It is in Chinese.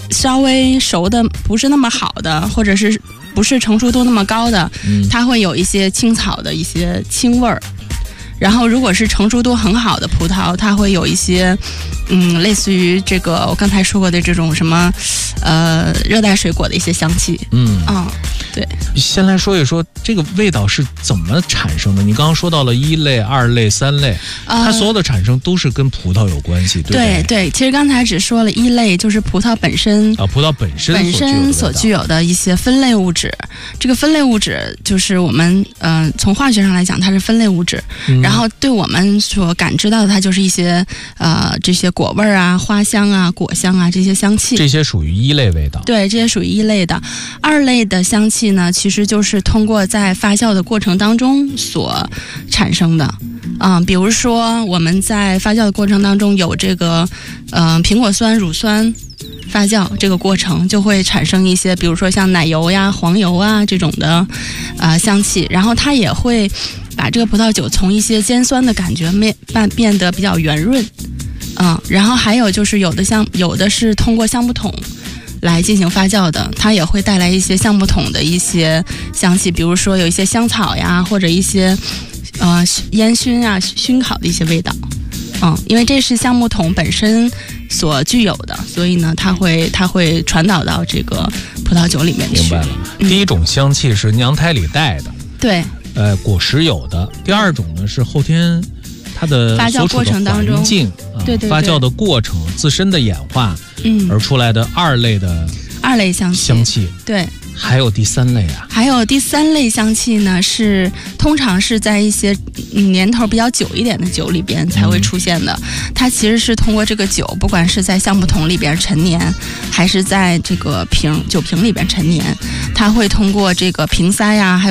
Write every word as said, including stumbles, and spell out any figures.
稍微熟的不是那么好的，或者是不是成熟度那么高的， 嗯， 它会有一些青草的一些青味儿。然后如果是成熟度很好的葡萄，它会有一些嗯类似于这个我刚才说过的这种什么呃热带水果的一些香气。 嗯嗯，对。 先来说一说这个味道是怎么产生的。你刚刚说到了一类、二类、三类，它所有的产生都是跟葡萄有关系，对不对？ 对对，其实刚才只说了一类，就是葡萄本身啊，葡萄本身本身所具有的一些分类物质。这个分类物质就是我们嗯、呃、从化学上来讲，它是分类物质。嗯，然后对我们所感知到的，它就是一些呃这些果味啊、花香啊、果香啊这些香气。 这些属于一类味道。 对，这些属于一类的。二类的香气呢，其实就是通过在发酵的过程当中所产生的。嗯，比如说我们在发酵的过程当中有这个嗯、呃、苹果酸、乳酸发酵这个过程，就会产生一些比如说像奶油呀、黄油啊这种的呃香气，然后它也会把这个葡萄酒从一些尖酸的感觉变变得比较圆润。嗯，然后还有就是有的像有的是通过橡木桶来进行发酵的，它也会带来一些橡木桶的一些香气，比如说有一些香草呀，或者一些呃烟熏啊、熏烤的一些味道。嗯，因为这是橡木桶本身所具有的，所以呢，它会它会传导到这个葡萄酒里面去。 明白了。 嗯、 第一种香气是娘胎里带的， 对， 呃，果实有的。第二种呢是后天它的发酵过程当中， 环境啊， 对对对， 发酵的过程、自身的演化， 嗯，而出来的二类的二类香气。 香气， 对。 还有第三类啊， 还有第三类香气呢，是通常是在一些年头比较久一点的酒里边才会出现的。嗯、它其实是通过这个酒，不管是在橡木桶里边陈年，还是在这个瓶酒瓶里边陈年，它会通过这个瓶塞呀，还有